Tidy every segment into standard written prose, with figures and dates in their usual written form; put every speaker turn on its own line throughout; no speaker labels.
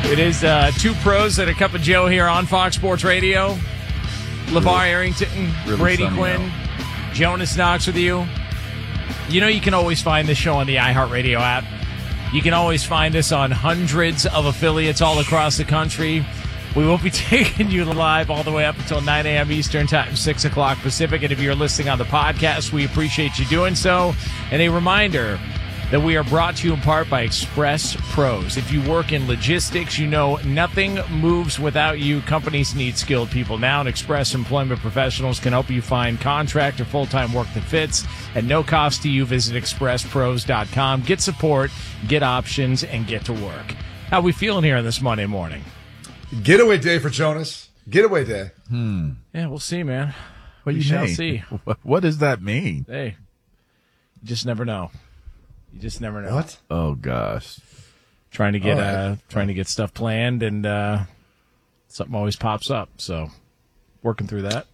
It is Two Pros and a Cup of Joe here on Fox Sports Radio. LeVar Arrington,
really
Brady Quinn, Jonas Knox with you. You know you can always find this show on the iHeartRadio app. You can always find us on hundreds of affiliates all across the country. We will be taking you live all the way up until 9 a.m. Eastern Time, 6 o'clock Pacific. And if you're listening on the podcast, we appreciate you doing so. And a reminder that we are brought to you in part by Express Pros. If you work in logistics, you know nothing moves without you. Companies need skilled people now, and Express Employment Professionals can help you find contract or full-time work that fits at no cost to you. Visit expresspros.com. Get support, get options, and get to work. How we feeling here on this Monday morning?
Getaway day for Jonas. Getaway day.
Yeah, we'll see, man.
What do
We
you
shall
mean?
see.
What does that mean?
Hey, you just never know. You just never know.
What?
Oh gosh.
Trying to get
All right.
stuff planned, and something always pops up. So working through that.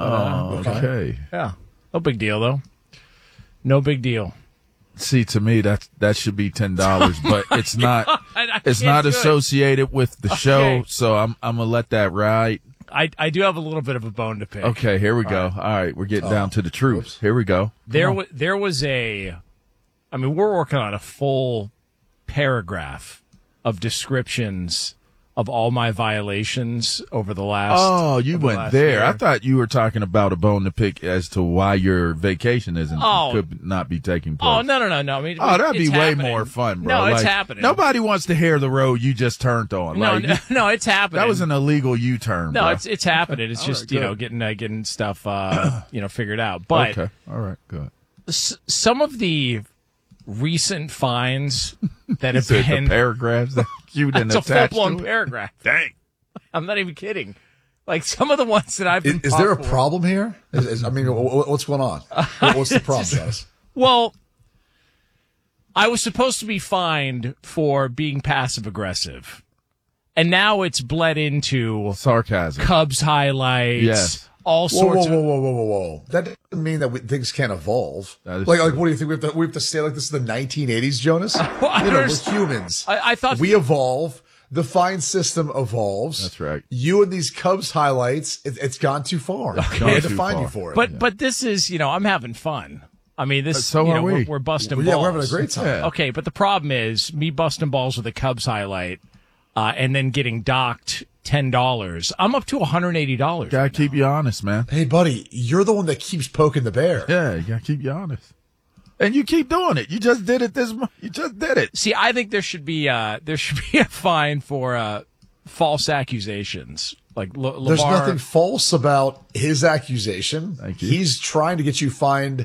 Okay.
Yeah, no big deal though. No big deal.
See, to me, that should be $10, but it's not.
I
It's
can't
not
do it.
associated with the show,
Okay.
so I'm gonna let that ride.
I do have a little bit of a bone to pick.
Okay, here we go. All right, we're getting down to the truth. Here we go.
There was we're working on a full paragraph of descriptions of all my violations over the last.
Oh, you
over the
went
last
there.
year.
I thought you were talking about a bone to pick as to why your vacation
Oh.
could not be taking place.
Oh, no. I mean,
Oh, that'd be
it's
way
happening.
more fun, bro.
No, it's
Like,
happening.
Nobody wants to hear the road you just turned on.
No,
Like,
no, it's happening.
that was an illegal U-turn,
No,
bro.
it's happening. It's
All
just
right, good.
getting stuff figured out. But
Okay, all right, good.
some of the recent fines that have
Said
been
the paragraphs that you didn't
it's a
attach
full blown
to it?
paragraph.
Dang.
I'm not even kidding. Like some of the ones that I've been.
Is there a
popped for-
problem here? What's going on? What's the problem, Jonas?
Well, I was supposed to be fined for being passive aggressive, and now it's bled into
Sarcasm.
Cubs highlights.
Yes.
All
Whoa,
sorts
whoa,
of.
whoa, whoa, whoa, whoa! That doesn't mean that things can't evolve.
That is
Like,
true.
what do you think? We have to stay like this in the 1980s, Jonas?
I
We're
understand.
humans.
I thought
we evolve. The fine system evolves.
That's right.
You and these Cubs highlights, it's gone too far. We
Gone
had to
too
fine
far.
you for it.
But this is I'm having fun. I mean this.
So are we.
We're busting
Well,
balls.
yeah, we're having a great time.
Yeah.
Okay, but the problem is me busting balls with a Cubs highlight, and then getting docked $10. I'm up to $180.
Gotta keep you honest, man.
Hey, buddy, you're the one that keeps poking the bear.
Yeah, you gotta keep you honest. And you keep doing it. You just did it this month. You just did it.
See, I think there should be a fine for false accusations. Like
There's
LeVar,
nothing false about his accusation.
Thank you.
He's trying to get you fined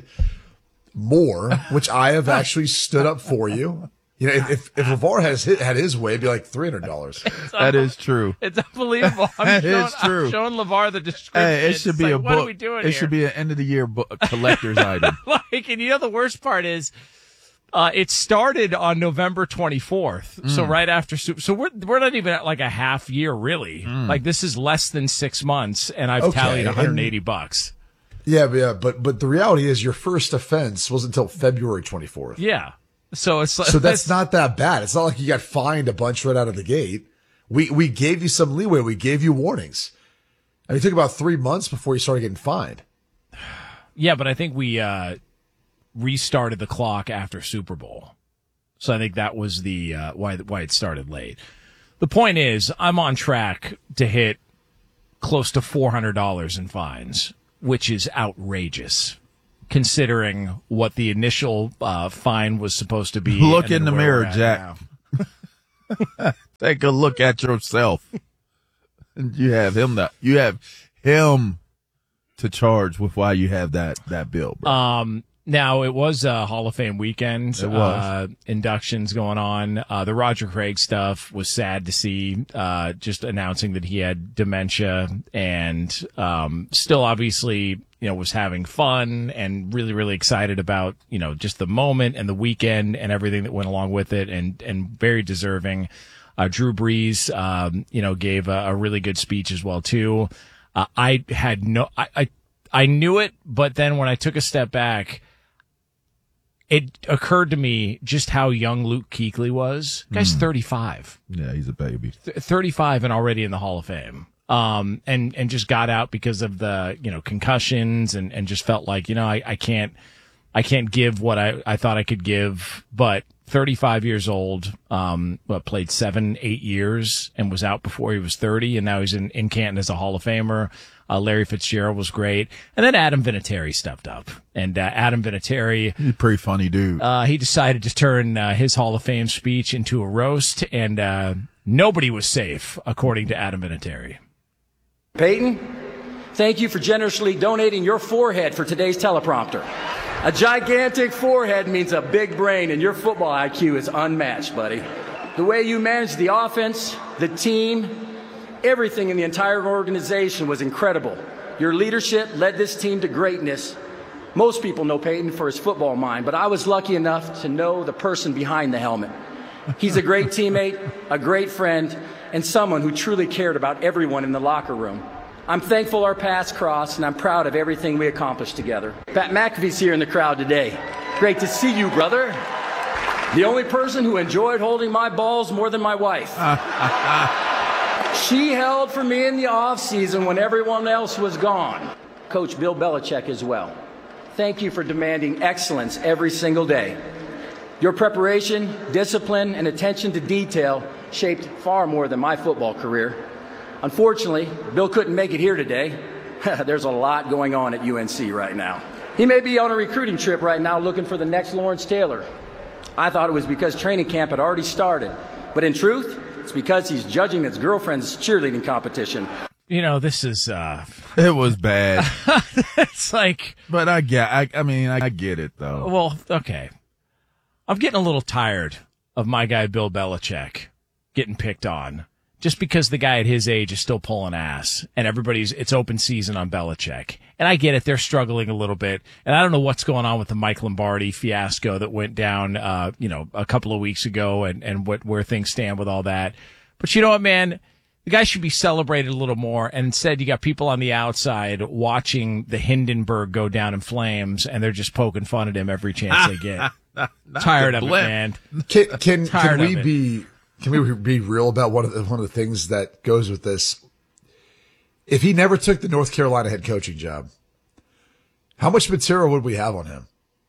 more, which I have actually stood up for you. You know, if LeVar had his way, it'd be like $300.
That is true.
It's unbelievable.
That is true.
I'm showing LeVar the description.
Hey, it should
It's
be
like,
a
what are
book.
we doing
It
here?
should be an end of the year book, collector's item.
Like, and the worst part is, it started on November 24th. So right after Super. So we're not even at like a half year, really. Like this is less than 6 months, and I've
Okay,
tallied
and-
$180.
But the reality is your first offense wasn't until February 24th.
Yeah. So it's like,
So that's not that bad. It's not like you got fined a bunch right out of the gate. We gave you some leeway. We gave you warnings. And it took about 3 months before you started getting fined.
Yeah, but I think we restarted the clock after Super Bowl. So I think that was the why it started late. The point is, I'm on track to hit close to $400 in fines, which is outrageous, considering what the initial fine was supposed to be.
Look
and
in the
then where
mirror,
we're at
Jack.
now.
Take a look at yourself. And you have him to charge with why you have that bill, bro.
Now, it was Hall of Fame weekend.
It was.
Inductions going on. The Roger Craig stuff was sad to see, just announcing that he had dementia and still obviously, was having fun and really, really excited about, just the moment and the weekend and everything that went along with it and very deserving. Drew Brees, gave a really good speech as well, too. I knew it, but then when I took a step back, it occurred to me just how young Luke Kuechly was. Guy's 35.
Yeah, he's a baby.
35 and already in the Hall of Fame. And just got out because of the, concussions and just felt like, I can't give what I thought I could give, but 35 years old, played 7-8 years and was out before he was 30. And now he's in Canton as a Hall of Famer. Larry Fitzgerald was great. And then Adam Vinatieri stepped up. And Adam Vinatieri,
He's a pretty funny dude.
he decided to turn his Hall of Fame speech into a roast, and nobody was safe, according to Adam Vinatieri.
Peyton, thank you for generously donating your forehead for today's teleprompter. A gigantic forehead means a big brain, and your football IQ is unmatched, buddy. The way you managed the offense, the team, everything in the entire organization was incredible. Your leadership led this team to greatness. Most people know Peyton for his football mind, but I was lucky enough to know the person behind the helmet. He's a great teammate, a great friend, and someone who truly cared about everyone in the locker room. I'm thankful our paths crossed, and I'm proud of everything we accomplished together. Pat McAfee's here in the crowd today. Great to see you, brother. The only person who enjoyed holding my balls more than my wife. She held for me in the offseason when everyone else was gone. Coach Bill Belichick as well. Thank you for demanding excellence every single day. Your preparation, discipline, and attention to detail shaped far more than my football career. Unfortunately, Bill couldn't make it here today. There's a lot going on at UNC right now. He may be on a recruiting trip right now looking for the next Lawrence Taylor. I thought it was because training camp had already started. But in truth, it's because he's judging his girlfriend's cheerleading competition.
This is,
It was bad.
it's like,
But I get it though.
well, okay. I'm getting a little tired of my guy Bill Belichick getting picked on just because the guy at his age is still pulling ass and it's open season on Belichick. And I get it. They're struggling a little bit. And I don't know what's going on with the Mike Lombardi fiasco that went down, a couple of weeks ago and where things stand with all that. But you know what, man? The guy should be celebrated a little more. And instead, you got people on the outside watching the Hindenburg go down in flames, and they're just poking fun at him every chance they get. Tired of it, man.
Can we be real about one of the things that goes with this? If he never took the North Carolina head coaching job, how much material would we have on him?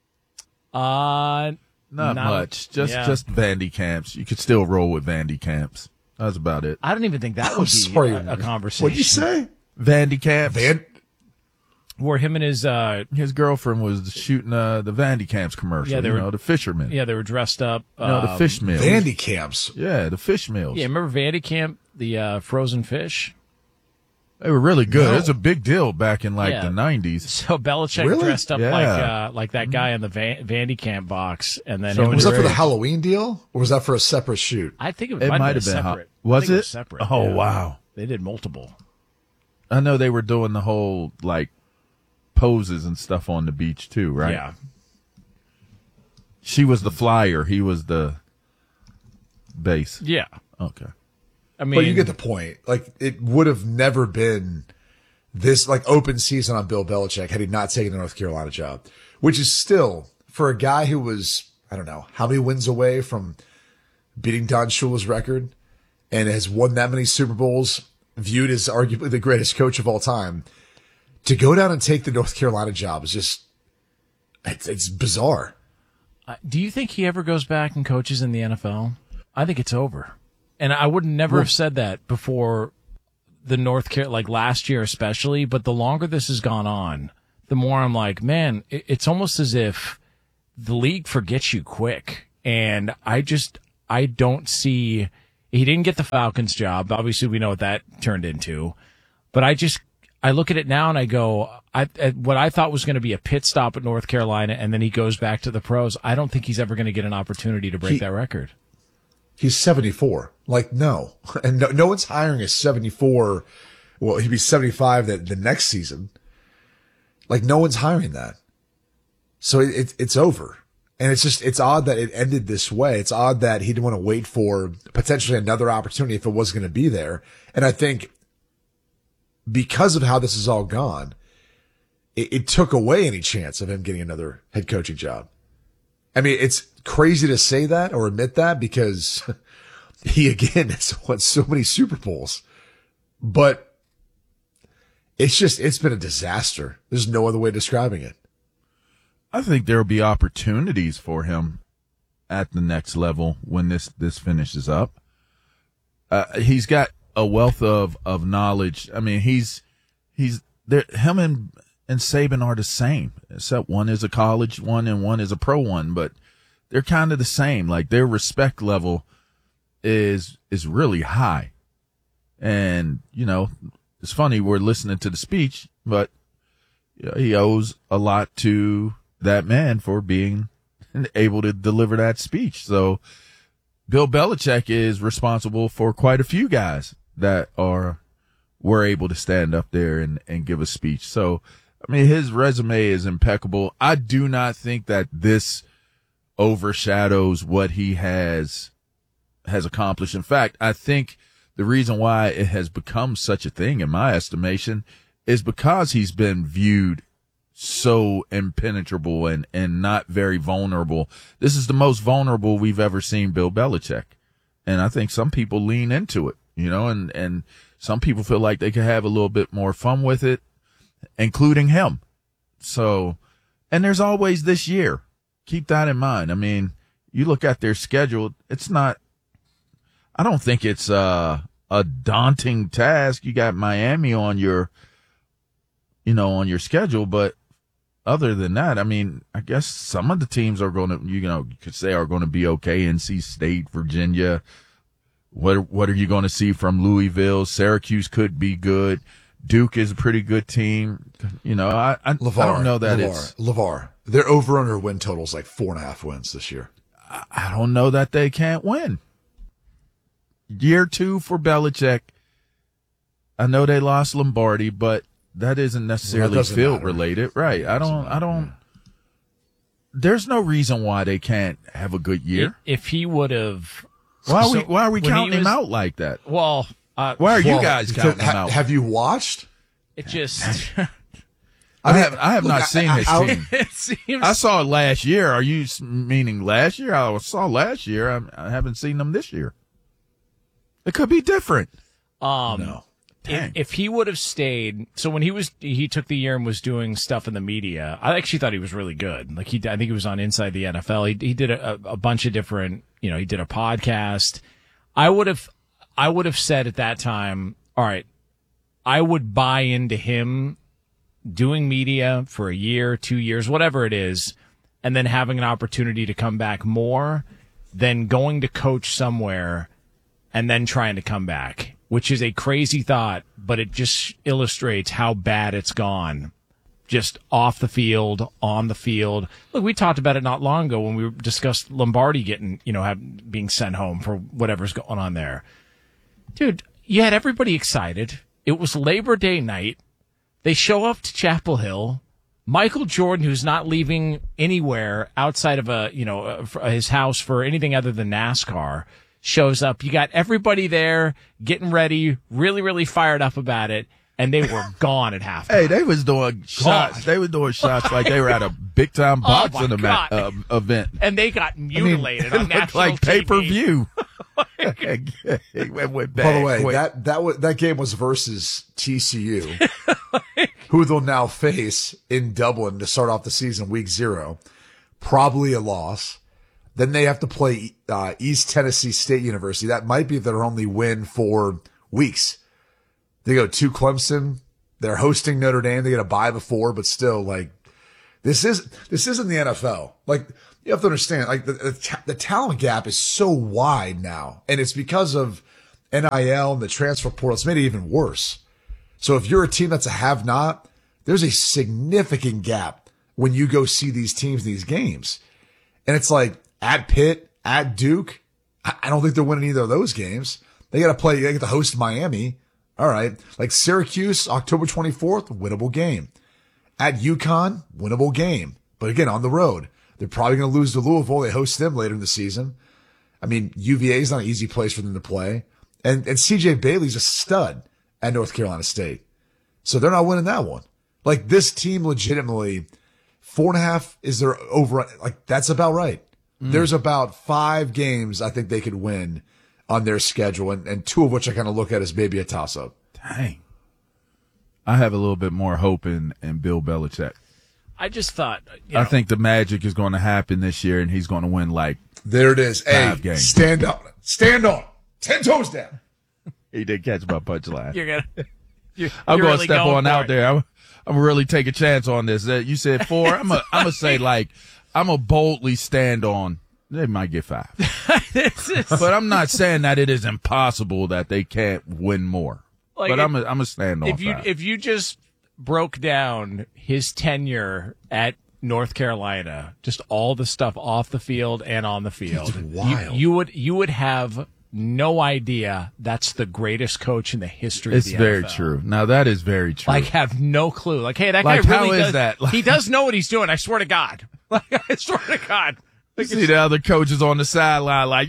Not much. Just Vandy Camps. You could still roll with Vandy Camps. That's about it.
I don't even think that would be a conversation.
What'd you say?
Vandy Camps.
Where him and
his girlfriend was shooting the Vandy Camps commercial.
Yeah,
the fishermen.
Yeah, they were dressed up.
The fish meal.
Vandy Camps.
Yeah, the fish meals.
Yeah, remember Vandy Camp, the frozen fish?
They were really good. It was a big deal back in the 90s.
So Belichick dressed up like that guy in the Vandy Camp box, and then
was that for the Halloween deal, or was that for a separate shoot?
I think
it might have been
separate.
Was it
separate?
Oh wow,
they did multiple.
I know they were doing the whole poses and stuff on the beach too, right?
Yeah.
She was the flyer. He was the base.
Yeah.
Okay.
I mean,
but you get the point. It would have never been this open season on Bill Belichick had he not taken the North Carolina job, which is still, for a guy who was, I don't know, how many wins away from beating Don Shula's record and has won that many Super Bowls, viewed as arguably the greatest coach of all time, to go down and take the North Carolina job is just, it's bizarre.
Do you think he ever goes back and coaches in the NFL? I think it's over. And I would never have said that before the North Carolina, last year especially, but the longer this has gone on, the more I'm like, man, it's almost as if the league forgets you quick. And I don't see, he didn't get the Falcons job. Obviously we know what that turned into, but I look at it now and I go, what I thought was going to be a pit stop at North Carolina, and then he goes back to the pros. I don't think he's ever going to get an opportunity to break that record.
He's 74. No. And no one's hiring a 74. Well, he'd be 75 the next season. No one's hiring that. So it's over. And it's odd that it ended this way. It's odd that he didn't want to wait for potentially another opportunity if it was going to be there. And I think because of how this has all gone, it took away any chance of him getting another head coaching job. I mean, it's crazy to say that or admit that because he, again, has won so many Super Bowls. But it's been a disaster. There's no other way of describing it.
I think there will be opportunities for him at the next level when this finishes up. He's got a wealth of knowledge. I mean, he's there. Him and Saban are the same, except one is a college one and one is a pro one, but they're kind of the same. Like their respect level is really high. And, it's funny. We're listening to the speech, but he owes a lot to that man for being able to deliver that speech. So Bill Belichick is responsible for quite a few guys that were able to stand up there and give a speech. So, I mean, his resume is impeccable. I do not think that this overshadows what he has accomplished. In fact, I think the reason why it has become such a thing, in my estimation, is because he's been viewed so impenetrable and not very vulnerable. This is the most vulnerable we've ever seen Bill Belichick. And I think some people lean into it, and some people feel like they could have a little bit more fun with it, including him. So, and there's always this year. Keep that in mind. I mean, you look at their schedule, I don't think it's a daunting task. You got Miami on your schedule, but other than that, I mean, I guess some of the teams are going to, you could say are going to be okay. NC State, Virginia. What are you going to see from Louisville? Syracuse could be good. Duke is a pretty good team. I don't know that
LeVar. Their over-under win total is like 4.5 wins this year.
I don't know that they can't win. Year 2 for Belichick. I know they lost Lombardi, but that isn't necessarily field related. Right. I don't, there's no reason why they can't have a good year.
If he would have.
Why are we counting him out like that?
Well,
why are you guys counting him out?
Have you watched?
It just.
I have not seen his team.
It seems.
I saw it last year. Are you meaning last year? I saw last year. I haven't seen them this year. It could be different.
No.
If he would have stayed, so when he took the year and was doing stuff in the media, I actually thought he was really good. Like I think he was on Inside the NFL. He did a bunch of different, he did a podcast. I would have said at that time, all right, I would buy into him doing media for a year, 2 years, whatever it is, and then having an opportunity to come back more than going to coach somewhere and then trying to come back. Which is a crazy thought, but it just illustrates how bad it's gone. Just off the field, on the field. Look, we talked about it not long ago when we discussed Lombardi getting, being sent home for whatever's going on there. Dude, you had everybody excited. It was Labor Day night. They show up to Chapel Hill. Michael Jordan, who's not leaving anywhere outside of his house for anything other than NASCAR, shows up. You got everybody there getting ready, really, really fired up about it, and they were gone at halftime.
Hey, they was doing shots. They were doing shots like they were at a big time boxing event,
and they got mutilated on national
like
TV.
pay-per-view.
By the way, that game was versus TCU, who they'll now face in Dublin to start off the season, week 0. Probably a loss. Then they have to play East Tennessee State University. That might be their only win for weeks. They go to Clemson. They're hosting Notre Dame. They get a bye before, but still, like, this isn't the NFL. Like, you have to understand, like, the talent gap is so wide now, and it's because of NIL and the transfer portal. It's made it even worse. So if you're a team that's a have-not, there's a significant gap when you go see these teams, these games, and it's like, at Pitt, at Duke, I don't think they're winning either of those games. They got to host Miami. All right. Like Syracuse, October 24th, winnable game. At UConn, winnable game. But again, on the road, they're probably going to lose to Louisville. They host them later in the season. I mean, UVA is not an easy place for them to play. And CJ Bailey's a stud at North Carolina State. So they're not winning that one. Like this team legitimately, 4.5 is their over. Like that's about right. There's about 5 games I think they could win on their schedule, and 2 of which I kind of look at as maybe a toss-up.
Dang. I have a little bit more hope in Bill Belichick.
I just thought,
I think the magic is going to happen this year, and he's going to win like
There it is.
5
Hey,
games.
stand on it. Stand on it. 10 toes down.
He did catch my punchline.
you're gonna.
I'm
you're
going to
really
step
going
on
for
out
it.
there. I'm really take a chance on this. You said 4. I'm gonna say like I'm gonna boldly stand on. They might get 5, but I'm not saying that it is impossible that they can't win more.
Like,
but I'm gonna stand on. 5.
If you just broke down his tenure at North Carolina, just all the stuff off the field and on the field,
It's wild.
you would have no idea that's the greatest coach in the history
It's
of the
very
NFL.
true. Now that is very true.
Like, have no clue. Like, hey, that
Like,
guy
how
really
is
does.
that?
He does know what he's doing. I swear to God. Like, I swear to God. Like,
see the other coaches on the sideline, like,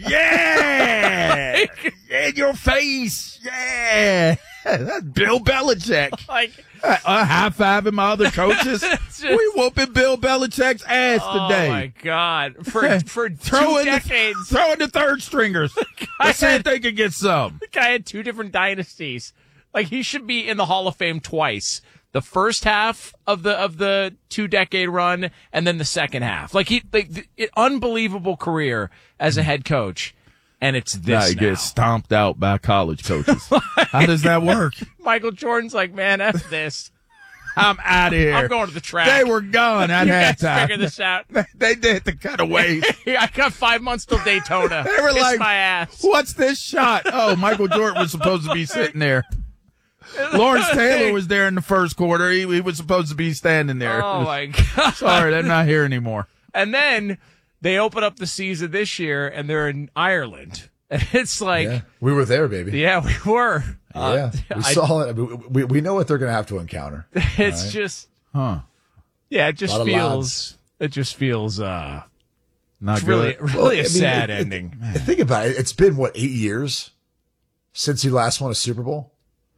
yeah, in your face, yeah. That's Bill Belichick.
like,
High fiving my other coaches.
just-
We whooping Bill Belichick's ass
oh
today.
my God. For 2 decades.
Throw in the third stringers. Let's see if they can get some.
The guy had 2 different dynasties. Like, he should be in the Hall of Fame twice. The first half of the 2-decade run, and then the second half. Like, unbelievable career as a head coach, and it's
Now
this
he
now.
gets stomped out by college coaches. How does that work?
Michael Jordan's like, man, F this.
I'm out of here.
I'm going to the track.
They were gone at
You guys
halftime.
figure this out.
They did the cutaways.
I got 5 months till Daytona.
They were
Kiss
like,
my ass.
what's this shot? Oh, Michael Jordan was supposed to be sitting there. Lawrence Taylor was there in the first quarter. He was supposed to be standing there.
Oh, my God.
Sorry, they're not here anymore.
And then they open up the season this year, and they're in Ireland. And it's like,
Yeah, we were there, baby.
yeah, we were.
Yeah, we saw it. I mean, we know what they're going to have to encounter.
It's just,
Huh.
yeah, it just
Lot of
feels, it just feels,
Not
it's
good.
really
I
a
mean,
sad ending.
Think about it. It's been, 8 years since he last won a Super Bowl?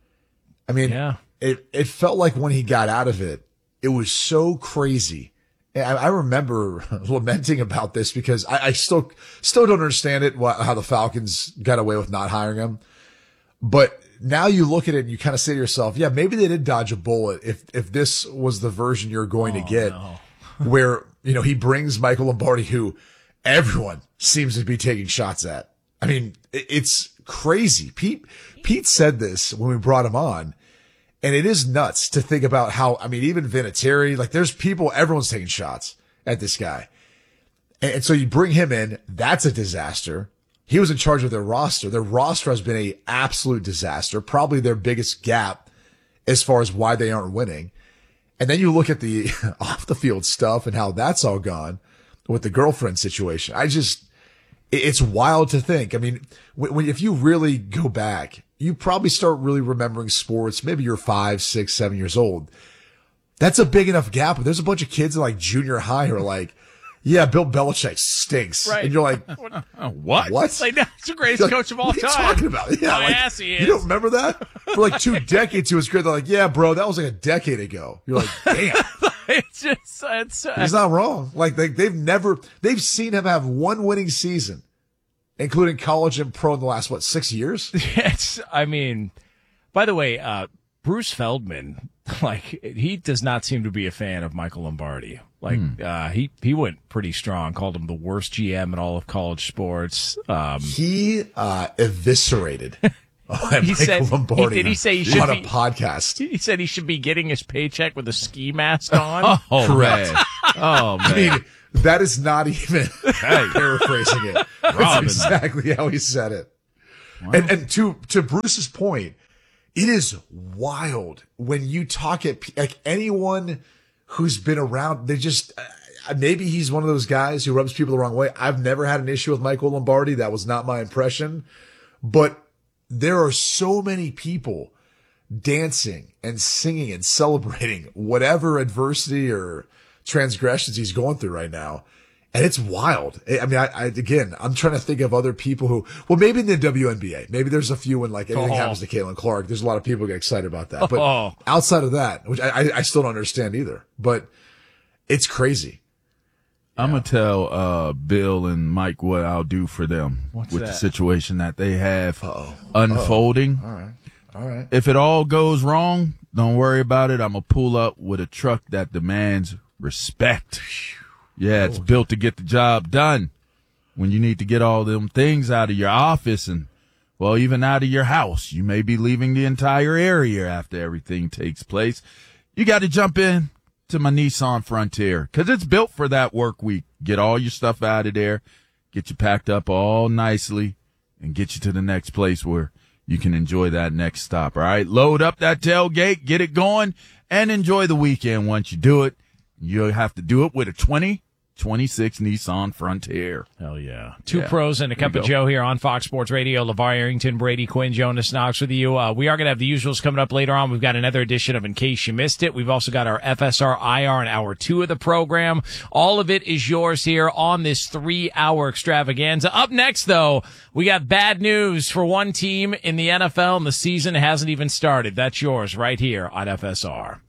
I mean,
Yeah.
it felt like when he got out of it, it was so crazy. And I remember lamenting about this because I still don't understand it, how the Falcons got away with not hiring him. But now you look at it and you kind of say to yourself, yeah, maybe they did dodge a bullet if this was the version you're going to get, where, he brings Michael Lombardi, who everyone seems to be taking shots at. I mean, it's crazy. Pete said this when we brought him on, and it is nuts to think about how, even Vinatieri, like there's people, everyone's taking shots at this guy. And so you bring him in, that's a disaster. He was in charge of their roster. Their roster has been a absolute disaster, probably their biggest gap as far as why they aren't winning. And then you look at the off the field stuff and how that's all gone with the girlfriend situation. It's wild to think. If you really go back, you probably start really remembering sports. Maybe you're 5, 6, 7 years old. That's a big enough gap. But there's a bunch of kids in like junior high who are like, yeah, Bill Belichick stinks.
Right.
And you're like,
What?
what?
Like, that's the greatest
Like,
coach of all
what are you
time.
talking about? Yeah,
My
like,
ass he is.
You don't remember that? For like 2 decades, he was great. They're like, yeah, bro, that was like a decade ago. You're like, damn.
It's just,
He's not wrong. Like they've seen him have 1 winning season, including college and pro in the last, 6 years?
by the way, Bruce Feldman, like, he does not seem to be a fan of Michael Lombardi. Like, he went pretty strong, called him the worst GM in all of college sports.
He eviscerated
He said-
Lombardi
did he say he should
on a
be-
podcast.
He said he should be getting his paycheck with a ski mask on.
Oh,
Correct.
man. Oh, man.
I mean, that is not even paraphrasing it. That's
Robin.
exactly how he said it. And to Bruce's point, it is wild when you talk like anyone who's been around, they just, maybe he's one of those guys who rubs people the wrong way. I've never had an issue with Michael Lombardi. That was not my impression, but there are so many people dancing and singing and celebrating whatever adversity or transgressions he's going through right now. And it's wild. Again, I'm trying to think of other people who, well, maybe in the WNBA, maybe there's a few when like anything happens to Caitlin Clark. There's a lot of people who get excited about that. But outside of that, which I still don't understand either, but it's crazy.
I'm going to tell Bill and Mike what I'll do for them with the situation that they have unfolding.
All right.
If it all goes wrong, don't worry about it. I'm going to pull up with a truck that demands respect. Yeah, it's built to get the job done. When you need to get all them things out of your office and, well, even out of your house, you may be leaving the entire area after everything takes place. You got to jump in to my Nissan Frontier because it's built for that work week. Get all your stuff out of there, get you packed up all nicely, and get you to the next place where you can enjoy that next stop. All right, load up that tailgate, get it going, and enjoy the weekend. Once you do it, you'll have to do it with a 2026 Nissan Frontier.
Hell yeah. Two pros and a cup of Joe here on Fox Sports Radio. LeVar Arrington, Brady Quinn, Jonas Knox with you. We are going to have the usuals coming up later on. We've got another edition of In Case You Missed It. We've also got our FSR IR in hour 2 of the program. All of it is yours here on this 3-hour extravaganza. Up next, though, we got bad news for one team in the NFL, and the season hasn't even started. That's yours right here on FSR.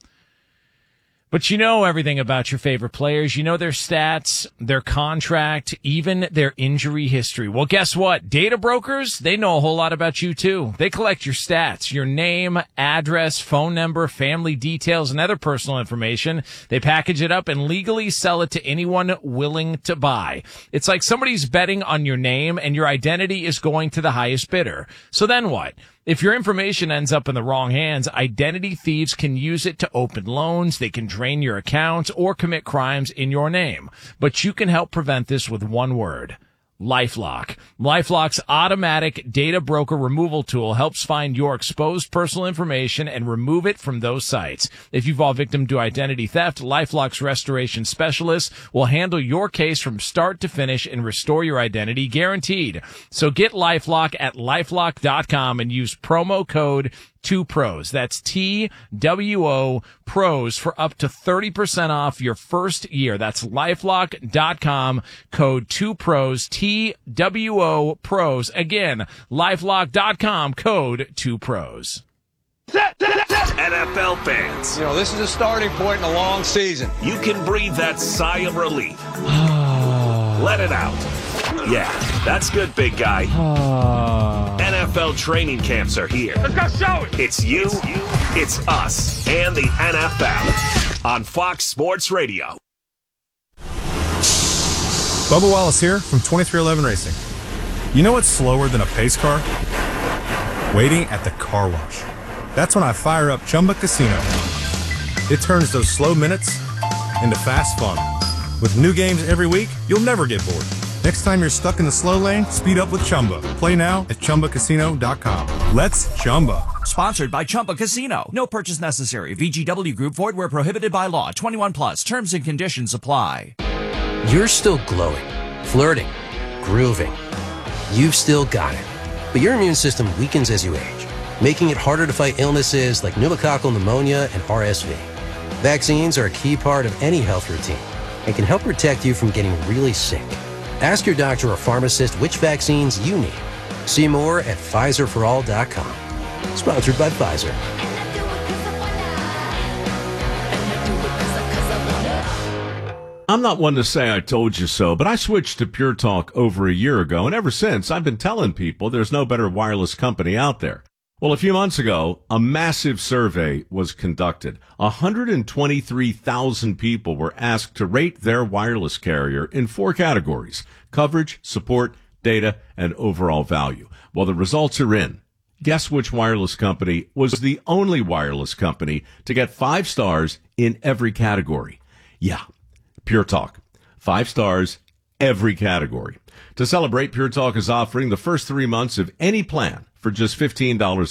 But you know everything about your favorite players. You know their stats, their contract, even their injury history. Well, guess what? Data brokers, they know a whole lot about you too. They collect your stats, your name, address, phone number, family details, and other personal information. They package it up and legally sell it to anyone willing to buy. It's like somebody's betting on your name and your identity is going to the highest bidder. So then what? If your information ends up in the wrong hands, identity thieves can use it to open loans, they can drain your accounts, or commit crimes in your name. But you can help prevent this with one word: LifeLock. LifeLock's automatic data broker removal tool helps find your exposed personal information and remove it from those sites. If you fall victim to identity theft, LifeLock's restoration specialists will handle your case from start to finish and restore your identity guaranteed. So get LifeLock at LifeLock.com and use promo code 2pros. That's TWO pros for up to 30% off your first year. That's LifeLock.com, code 2pros, TWO pros. Again, LifeLock.com, code 2pros.
NFL fans,
you know, this is a starting point in a long season.
You can breathe that sigh of relief. Let it out. Yeah, that's good, big guy. NFL training camps are here.
Let's go show it.
It's you, it's us, and the NFL on Fox Sports Radio.
Bubba Wallace here from 2311 Racing. You know what's slower than a pace car? Waiting at the car wash. That's when I fire up Chumba Casino. It turns those slow minutes into fast fun. With new games every week, you'll never get bored. Next time you're stuck in the slow lane, speed up with Chumba. Play now at ChumbaCasino.com. Let's Chumba.
Sponsored by Chumba Casino. No purchase necessary. VGW Group. Void where prohibited by law. 21 plus. Terms and conditions apply.
You're still glowing, flirting, grooving. You've still got it. But your immune system weakens as you age, making it harder to fight illnesses like pneumococcal pneumonia and RSV. Vaccines are a key part of any health routine and can help protect you from getting really sick. Ask your doctor or pharmacist which vaccines you need. See more at PfizerForAll.com. Sponsored by Pfizer.
I'm not one to say I told you so, but I switched to Pure Talk over a year ago, and ever since I've been telling people there's no better wireless company out there. Well, a few months ago, a massive survey was conducted. 123,000 people were asked to rate their wireless carrier in 4 categories: coverage, support, data, and overall value. Well, the results are in. Guess which wireless company was the only wireless company to get 5 stars in every category? Yeah, Pure Talk. 5 stars, every category. To celebrate, Pure Talk is offering the first 3 months of any plan for just $15